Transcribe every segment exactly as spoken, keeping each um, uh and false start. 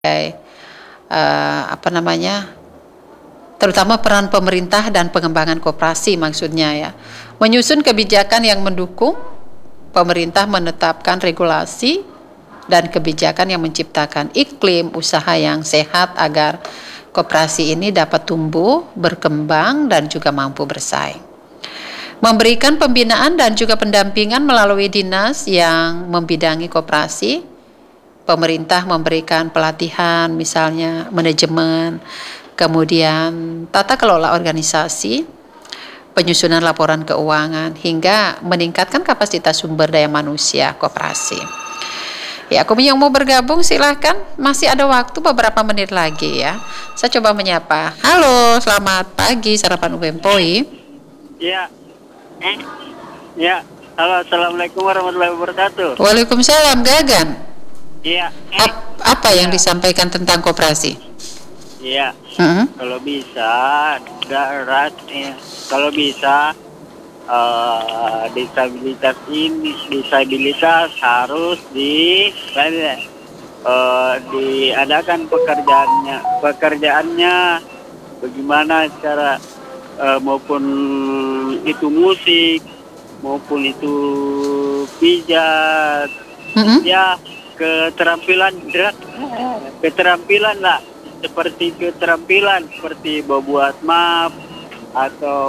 uh, apa namanya, terutama peran pemerintah dan pengembangan koperasi maksudnya ya, menyusun kebijakan yang mendukung. Pemerintah menetapkan regulasi dan kebijakan yang menciptakan iklim usaha yang sehat agar koperasi ini dapat tumbuh, berkembang, dan juga mampu bersaing. Memberikan pembinaan dan juga pendampingan melalui dinas yang membidangi koperasi. Pemerintah memberikan pelatihan misalnya manajemen, kemudian tata kelola organisasi, penyusunan laporan keuangan, hingga meningkatkan kapasitas sumber daya manusia koperasi. Ya, Komi yang mau bergabung silahkan, masih ada waktu beberapa menit lagi ya. Saya coba menyapa. Halo, selamat pagi, sarapan U M P O I. Ya, eh, ya, halo, assalamualaikum warahmatullahi wabarakatuh. Waalaikumsalam, Gagan. Iya. Eh, Ap- apa ya. yang disampaikan tentang koperasi? Iya. Uh-huh. Kalau bisa, darat, ya. Kalau bisa, uh, disabilitas ini, disabilitas harus di, uh, diadakan pekerjaannya, pekerjaannya, bagaimana cara uh, maupun itu musik, maupun itu pijat, uh-huh. ya keterampilan, keterampilan lah. Seperti keterampilan seperti membuat map atau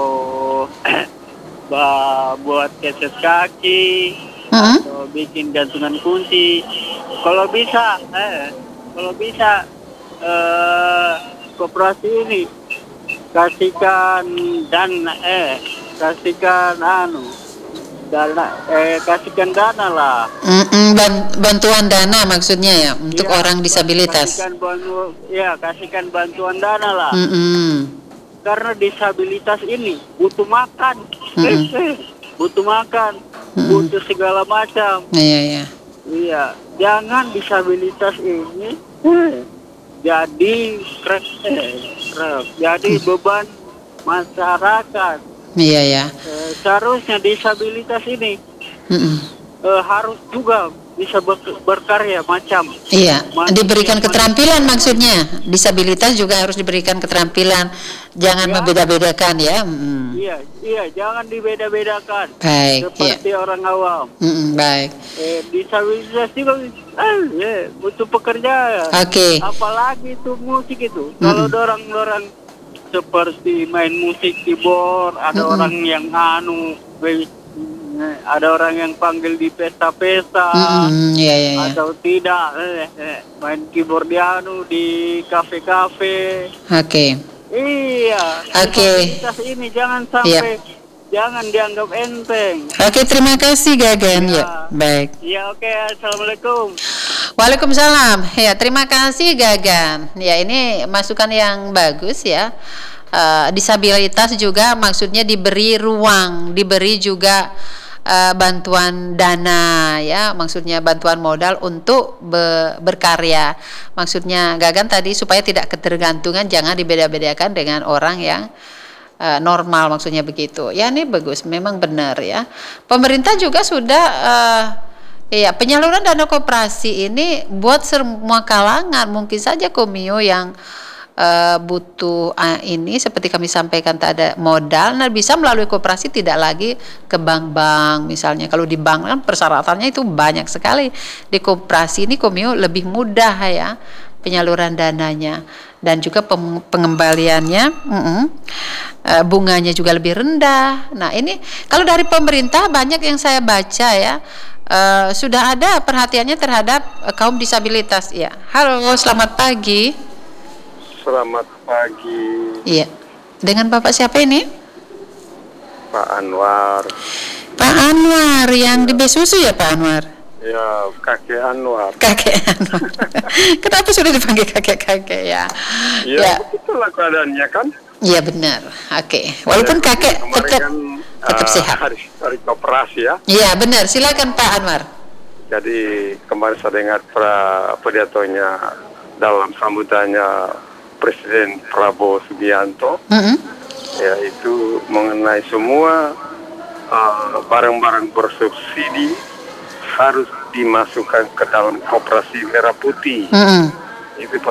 buat keset kaki, uh-huh. atau bikin gantungan kunci. Kalau bisa, eh, kalau bisa eh, koperasi ini kasihkan dan eh kasihkan anu dana eh kasihkan dana lah. Mm-mm, bantuan dana maksudnya ya untuk ya, orang disabilitas. Kasihkan bantu, ya kasihkan bantuan dana lah. Mm-mm. Karena disabilitas ini butuh makan, butuh makan, mm-mm. butuh segala macam. Iya iya. Iya, jangan disabilitas ini jadi krep, krep, jadi beban masyarakat. Iya ya. Eh, seharusnya disabilitas ini eh, harus juga bisa ber- berkarya macam. Iya. Diberikan keterampilan maksudnya. Disabilitas juga harus diberikan keterampilan. Jangan ya. membeda-bedakan ya. Mm. Iya, iya, jangan dibeda-bedakan. Baik. Seperti iya. orang awam. Mm-mm, baik. Eh, disabilitas juga eh, eh, butuh pekerjaan. Oke. Okay. Apalagi itu musik itu. Mm-mm. Kalau orang-orang seperti main musik keyboard, ada mm-hmm. orang yang anu, ada orang yang panggil di pesta-pesta, mm-hmm. yeah, yeah, yeah. atau tidak eh, eh, main keyboard di anu di kafe-kafe. Oke. Okay. Iya. Oke. Okay. Ini jangan sampai, yeah. jangan dianggap enteng. Oke, okay, terima kasih Gagan. Ya, ya baik. Ya oke, okay. Assalamualaikum. Waalaikumsalam. Ya, terima kasih Gagan. Ya, ini masukan yang bagus ya. Uh, disabilitas juga maksudnya diberi ruang, diberi juga uh, bantuan dana ya, maksudnya bantuan modal untuk be- berkarya. Maksudnya Gagan tadi supaya tidak ketergantungan, jangan dibeda-bedakan dengan orang yang uh, normal, maksudnya begitu. Ya, ini bagus, memang benar ya. Pemerintah juga sudah uh, Iya, penyaluran dana koperasi ini buat semua kalangan. Mungkin saja Komio yang uh, butuh uh, ini seperti kami sampaikan tadi ada modal, nah bisa melalui koperasi, tidak lagi ke bank-bank misalnya. Kalau di bank kan persyaratannya itu banyak sekali. Di koperasi ini Komio lebih mudah ya penyaluran dananya dan juga pem- pengembaliannya, uh-uh, uh, bunganya juga lebih rendah. Nah ini kalau dari pemerintah banyak yang saya baca ya. Uh, sudah ada perhatiannya terhadap uh, kaum disabilitas ya. Halo, selamat pagi. Selamat pagi. Iya. Dengan Bapak siapa ini? Pak Anwar. Pak Anwar yang ya. Di Besusu ya Pak Anwar? Ya, kakek Anwar. Kakek Anwar. Kenapa sudah dipanggil kakek-kakek ya? Ya, ya. Begitulah keadaannya kan? Iya benar. Oke. Okay. Walaupun ya, kakek tetap kan, tetap uh, sehat. Hari, hari koperasi ya. Iya benar. Silakan Pak Anwar. Jadi kemarin saya dengar pra pidatonya dalam sambutannya Presiden Prabowo Subianto, mm-hmm. yaitu mengenai semua uh, barang-barang bersubsidi harus dimasukkan ke dalam koperasi merah putih. Mm-hmm. itu